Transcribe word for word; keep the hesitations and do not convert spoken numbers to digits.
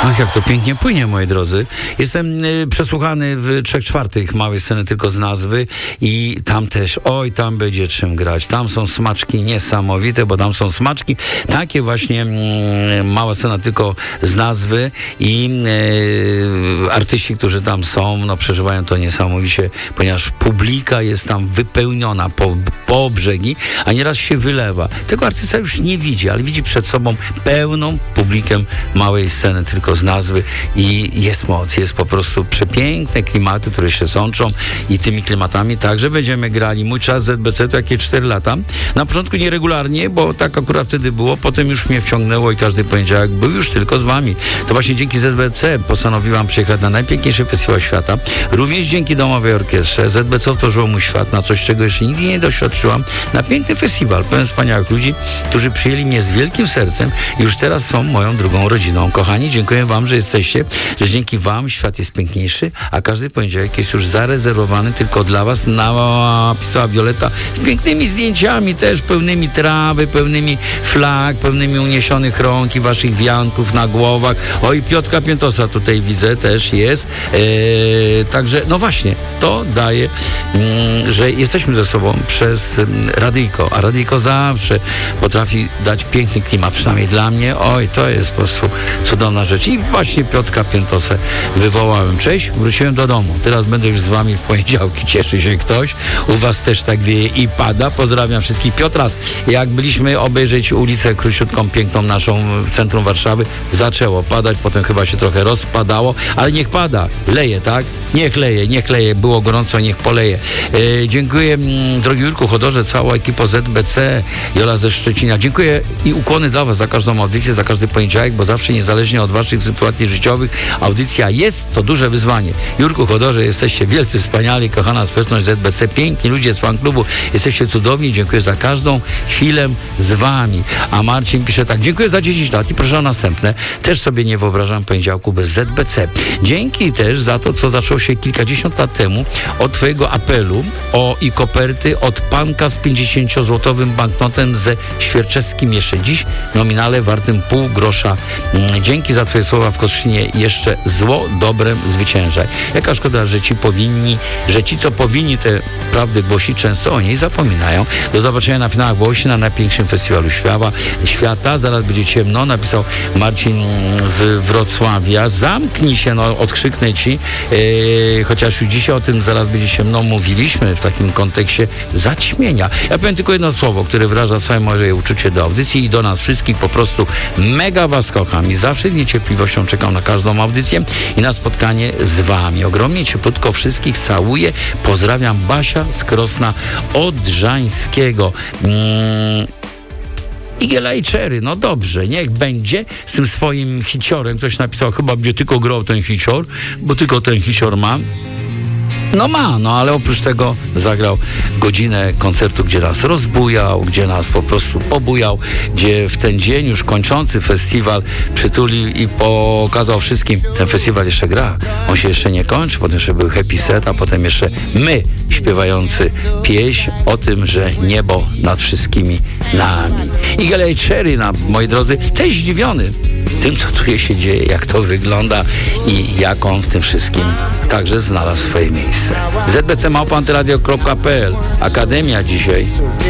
Ach, jak to pięknie płynie, moi drodzy. Jestem y, przesłuchany w trzech czwartych małej sceny tylko z nazwy i tam też, oj, tam będzie czym grać. Tam są smaczki niesamowite, bo tam są smaczki, takie właśnie y, mała scena tylko z nazwy i y, artyści, którzy tam są, no przeżywają to niesamowicie, ponieważ publika jest tam wypełniona po, po brzegi, a nieraz się wylewa. Tego artysta już nie widzi, ale widzi przed sobą pełną publikę małej sceny tylko z nazwy i jest moc, jest po prostu przepiękne klimaty, które się sączą i tymi klimatami także będziemy grali. Mój czas Z B C to jakieś cztery lata. Na początku nieregularnie, bo tak akurat wtedy było, potem już mnie wciągnęło i każdy poniedziałek był już tylko z wami. To właśnie dzięki Z B C postanowiłam przyjechać na najpiękniejszy festiwal świata. Również dzięki Domowej Orkiestrze Z B C otworzyło mój świat na coś, czego jeszcze nigdy nie doświadczyłam. Na piękny festiwal, pełen wspaniałych ludzi, którzy przyjęli mnie z wielkim sercem i już teraz są moją drugą rodziną. Kochani, dziękuję wam, że jesteście, że dzięki wam świat jest piękniejszy, a każdy poniedziałek jest już zarezerwowany tylko dla was. Napisała Wioleta z pięknymi zdjęciami też, pełnymi trawy, pełnymi flag, pełnymi uniesionych rąk i waszych wianków na głowach. Oj, Piotrka Piętosa tutaj widzę, też jest. Eee, także, no właśnie, to daje, mm, że jesteśmy ze sobą przez mm, radyjko, a radyjko zawsze potrafi dać piękny klimat, przynajmniej dla mnie. Oj, to jest po prostu cudowna rzecz. I właśnie Piotrka Piętosę wywołałem. Cześć, wróciłem do domu. Teraz będę już z wami w poniedziałki. Cieszy się ktoś. U was też tak wieje i pada. Pozdrawiam wszystkich. Piotras, jak byliśmy obejrzeć ulicę Krusiutką, piękną naszą w centrum Warszawy, zaczęło padać, potem chyba się trochę rozpadało, ale niech pada. Leje, tak? Niech leje, niech leje. Było gorąco, niech poleje. E, dziękuję, m, drogi Jurku Chodorze, cała ekipa Z B C, Jola ze Szczecina. Dziękuję i ukłony dla was za każdą audycję, za każdy poniedziałek, bo zawsze niezależnie od waszych sytuacji życiowych, audycja jest to duże wyzwanie. Jurku Chodorze, jesteście wielcy, wspaniali, kochana społeczność Z B C, piękni ludzie z fan klubu, jesteście cudowni, dziękuję za każdą chwilę z wami. A Marcin pisze tak, dziękuję za dziesięć lat i proszę o następne. Też sobie nie wyobrażam poniedziałku bez Z B C. Dzięki też za to, co zaczęło się kilkadziesiąt lat temu od twojego apelu o i koperty od panka z pięćdziesięciozłotowym banknotem ze Świerczewskim jeszcze dziś, nominale wartym pół grosza. Dzięki za twoje słowa w Kostrzynie. Jeszcze zło dobrem zwyciężaj. Jaka szkoda, że ci powinni, że ci, co powinni te prawdy głosić, często o niej zapominają. Do zobaczenia na finałach Włosi na największym festiwalu świata. świata. Zaraz będzie ciemno, napisał Marcin z Wrocławia. Zamknij się, no odkrzyknę ci. Yy, chociaż już dzisiaj o tym zaraz będzie ciemno mówiliśmy w takim kontekście zaćmienia. Ja powiem tylko jedno słowo, które wyraża całe moje uczucie do audycji i do nas wszystkich. Po prostu mega was kocham i zawsze z niecierpliwością czekam na każdą audycję i na spotkanie z wami. Ogromnie cieplutko wszystkich całuję. Pozdrawiam, Basia z Krosna Odrzańskiego. Mm. Igela i Cherry, no dobrze, niech będzie z tym swoim hiciorem. Ktoś napisał, chyba będzie tylko grał ten hicior, bo tylko ten hicior ma. No ma, no ale oprócz tego zagrał godzinę koncertu, gdzie nas rozbujał, gdzie nas po prostu pobujał, gdzie w ten dzień już kończący festiwal przytulił i pokazał wszystkim, ten festiwal jeszcze gra, on się jeszcze nie kończy, potem jeszcze był happy set, a potem jeszcze my śpiewający pieśń o tym, że niebo nad wszystkimi nami. Igela i Cherry, na, moi drodzy, też zdziwiony tym, co tu się dzieje, jak to wygląda i jak on w tym wszystkim także znalazł swoje miejsce. Z B C małpa antyradio kropka p l Akademia dzisiaj.